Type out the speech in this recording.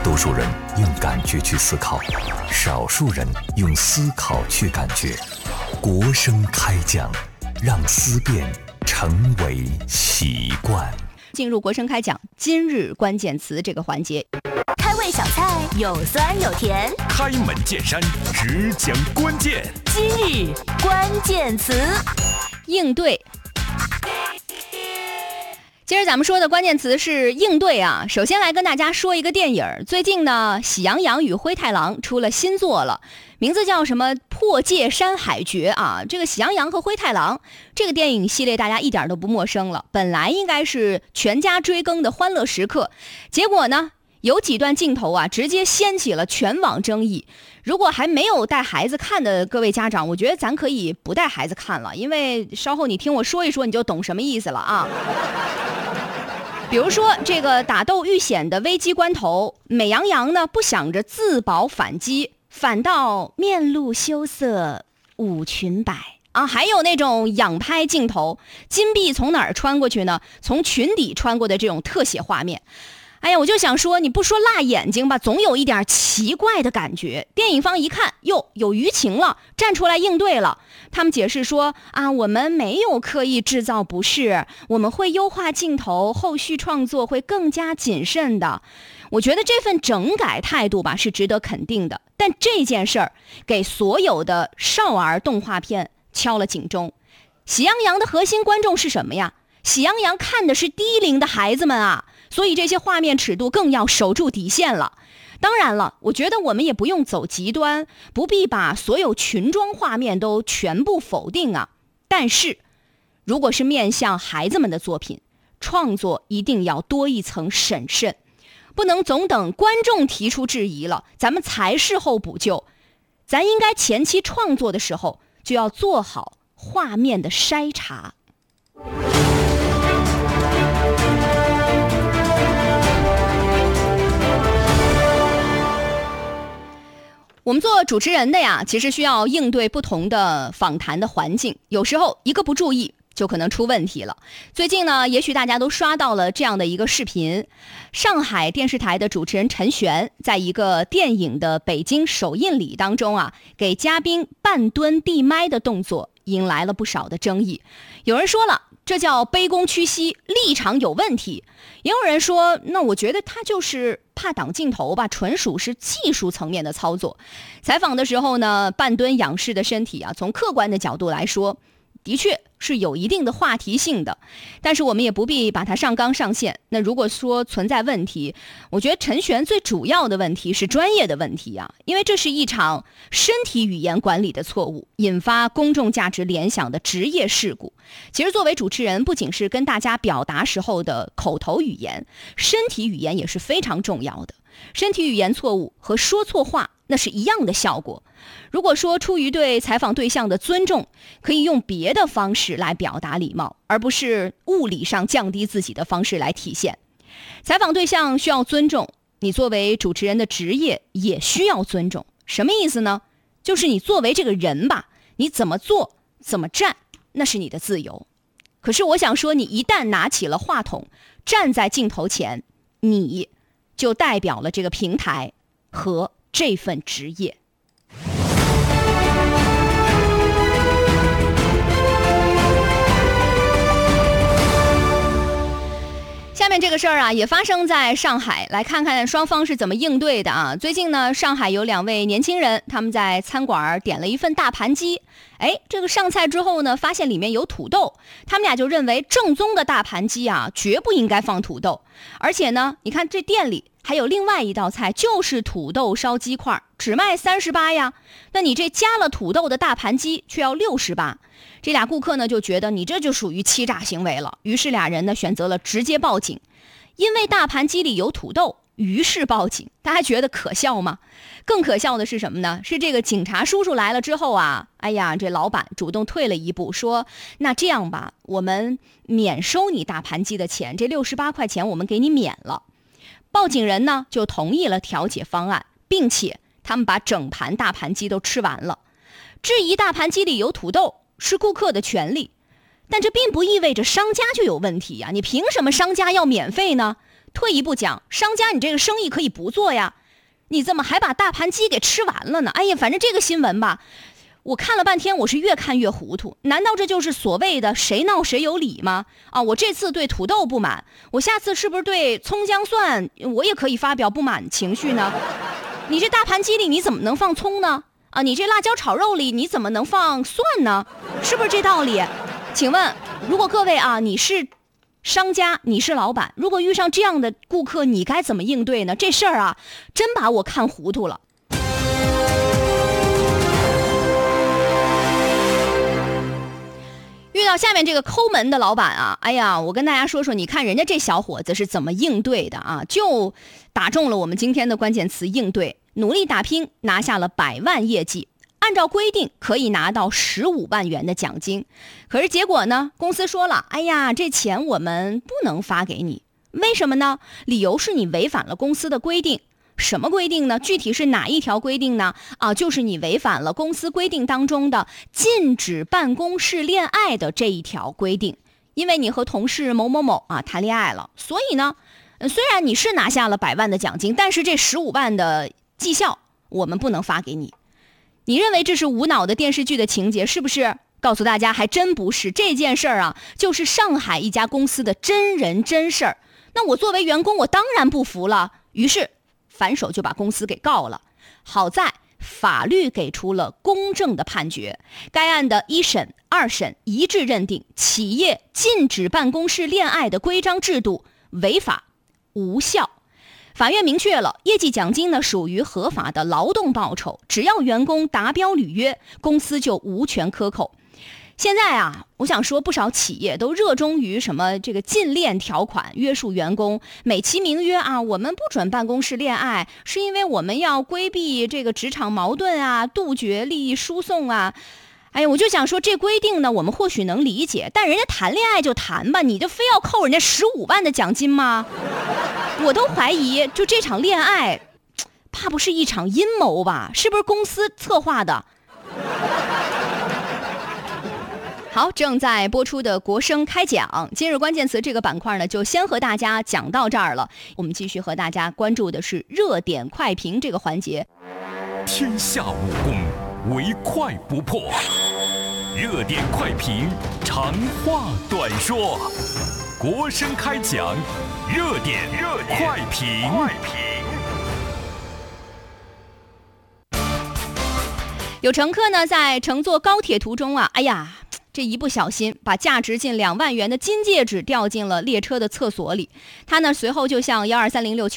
多数人用感觉去思考，少数人用思考去感觉。国声开讲，让思辨成为习惯。 进入国声开讲今日关键词这个环节， 开胃小菜有酸有甜， 开门见山只讲关键。 今日关键词， 应对。今儿咱们说的关键词是应对啊。首先来跟大家说一个电影，最近呢，喜羊羊与灰太狼出了新作了，名字叫什么破戒山海诀啊。这个喜羊羊和灰太狼这个电影系列大家一点都不陌生了，本来应该是全家追更的欢乐时刻，结果呢有几段镜头啊直接掀起了全网争议。如果还没有带孩子看的各位家长，我觉得咱可以不带孩子看了，因为稍后你听我说一说你就懂什么意思了啊。比如说这个打斗遇险的危机关头，美羊羊呢不想着自保反击，反倒面露羞涩舞裙摆啊。还有那种仰拍镜头，金币从哪儿穿过去呢？从裙底穿过的这种特写画面。哎呀，我就想说，你不说辣眼睛吧，总有一点奇怪的感觉。电影方一看，哟，有舆情了，站出来应对了。他们解释说啊，我们没有刻意制造不适，我们会优化镜头，后续创作会更加谨慎的。我觉得这份整改态度吧是值得肯定的。但这件事儿给所有的少儿动画片敲了警钟。喜羊羊的核心观众是什么呀？喜羊羊看的是低龄的孩子们啊。所以这些画面尺度更要守住底线了。当然了，我觉得我们也不用走极端，不必把所有群装画面都全部否定啊。但是，如果是面向孩子们的作品，创作一定要多一层审慎，不能总等观众提出质疑了，咱们才事后补救。咱应该前期创作的时候就要做好画面的筛查。我们做主持人的呀，其实需要应对不同的访谈的环境，有时候一个不注意就可能出问题了。最近呢，也许大家都刷到了这样的一个视频，上海电视台的主持人陈璇在一个电影的北京首映礼当中啊，给嘉宾半蹲递麦的动作引来了不少的争议。有人说了，这叫卑躬屈膝，立场有问题。也有人说，那我觉得他就是怕挡镜头吧，纯属是技术层面的操作。采访的时候呢，半蹲仰视的身体啊，从客观的角度来说，的确是有一定的话题性的，但是我们也不必把它上纲上线。那如果说存在问题，我觉得陈璇最主要的问题是专业的问题啊，因为这是一场身体语言管理的错误，引发公众价值联想的职业事故。其实作为主持人，不仅是跟大家表达时候的口头语言，身体语言也是非常重要的。身体语言错误和说错话那是一样的效果。如果说出于对采访对象的尊重，可以用别的方式来表达礼貌，而不是物理上降低自己的方式来体现。采访对象需要尊重，你作为主持人的职业也需要尊重。什么意思呢？就是你作为这个人吧，你怎么做怎么站，那是你的自由。可是我想说，你一旦拿起了话筒，站在镜头前，你就代表了这个平台和这份职业。下面这个事儿啊，也发生在上海，来看看双方是怎么应对的啊。最近呢，上海有2位年轻人，他们在餐馆点了一份大盘鸡，这个上菜之后呢，发现里面有土豆，他们俩就认为正宗的大盘鸡啊，绝不应该放土豆。而且呢，你看这店里还有另外一道菜，就是土豆烧鸡块，只卖38呀，那你这加了土豆的大盘鸡却要68。这俩顾客呢就觉得你这就属于欺诈行为了，于是俩人呢选择了直接报警。因为大盘鸡里有土豆，于是报警。大家觉得可笑吗？更可笑的是什么呢？是这个警察叔叔来了之后啊，这老板主动退了一步，说那这样吧，我们免收你大盘鸡的钱，这68块钱我们给你免了。报警人呢就同意了调解方案，并且他们把整盘大盘鸡都吃完了。质疑大盘鸡里有土豆是顾客的权利，但这并不意味着商家就有问题呀。你凭什么商家要免费呢？ 退一步讲，商家你这个生意可以不做呀，你怎么还把大盘鸡给吃完了呢？哎呀，反正这个新闻吧，我看了半天，我是越看越糊涂。难道这就是所谓的谁闹谁有理吗？啊，我这次对土豆不满，我下次是不是对葱姜蒜我也可以发表不满情绪呢？你这大盘鸡里你怎么能放葱呢？啊，你这辣椒炒肉里你怎么能放蒜呢？是不是这道理？请问，如果各位啊，你是商家，你是老板，如果遇上这样的顾客，你该怎么应对呢？这事儿啊，真把我看糊涂了。遇到下面这个抠门的老板啊，哎呀，我跟大家说说，你看人家这小伙子是怎么应对的啊？就打中了我们今天的关键词应对，努力打拼，拿下了100万业绩。按照规定可以拿到15万元的奖金，可是结果呢？公司说了，哎呀，这钱我们不能发给你，为什么呢？理由是你违反了公司的规定。什么规定呢？具体是哪一条规定呢？啊，就是你违反了公司规定当中的禁止办公室恋爱的这一条规定。因为你和同事某某某啊谈恋爱了，所以呢，虽然你是拿下了100万的奖金，但是这15万的绩效我们不能发给你。你认为这是无脑的电视剧的情节是不是？告诉大家，还真不是。这件事儿啊，就是上海一家公司的真人真事儿。那我作为员工，我当然不服了，于是反手就把公司给告了。好在法律给出了公正的判决，该案的1审、2审一致认定企业禁止办公室恋爱的规章制度违法无效。法院明确了，业绩奖金呢属于合法的劳动报酬，只要员工达标履约，公司就无权克扣。现在啊，我想说，不少企业都热衷于什么这个禁恋条款，约束员工，美其名曰啊，我们不准办公室恋爱，是因为我们要规避这个职场矛盾啊，杜绝利益输送啊。哎呀，我就想说，这规定呢，我们或许能理解，但人家谈恋爱就谈吧，你就非要扣人家15万的奖金吗？我都怀疑，就这场恋爱，怕不是一场阴谋吧？是不是公司策划的？好，正在播出的国声开讲，今日关键词这个板块呢，就先和大家讲到这儿了。我们继续和大家关注的是热点快评这个环节。 天下武功，唯快不破。热点快评，长话短说。国声开讲，热点快评。 有乘客呢在乘坐高铁途中啊，哎呀，这一不小心把价值近2万元的金戒指掉进了列车的厕所里。他呢随后就向12306